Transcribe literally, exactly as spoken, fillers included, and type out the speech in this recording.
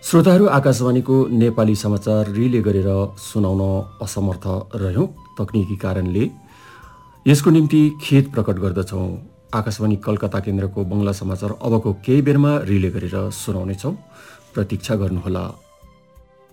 श्रोताहरू, आकाशवाणीको नेपाली समाचार रिले गरेर सुनाउन असमर्थ रह्यौँ तकनिकी कारणले। यसको निम्ति खेद प्रकट गर्दछौँ। आकाशवाणी कलकत्ता केन्द्रको बङ्गला समाचार अबको केही बेरमा रिले गरेर सुनाउनेछौँ। प्रतीक्षा गर्नुहोला।